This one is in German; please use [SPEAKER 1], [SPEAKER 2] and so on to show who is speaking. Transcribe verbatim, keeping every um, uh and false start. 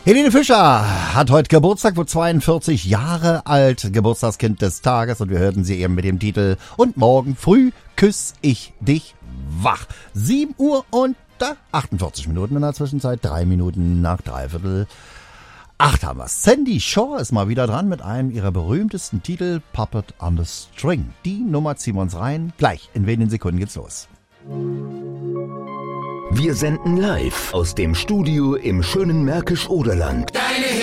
[SPEAKER 1] Helene Fischer hat heute Geburtstag, wird zweiundvierzig Jahre alt, Geburtstagskind des Tages, und wir hörten sie eben mit dem Titel Und morgen früh küss ich dich wach. sieben Uhr und achtundvierzig Minuten in der Zwischenzeit, drei Minuten nach dreiviertel acht haben wir's. Sandy Shaw ist mal wieder dran mit einem ihrer berühmtesten Titel, Puppet on the String. Die Nummer ziehen wir uns rein. Gleich, in wenigen Sekunden geht's los.
[SPEAKER 2] Wir senden live aus dem Studio im schönen Märkisch-Oderland.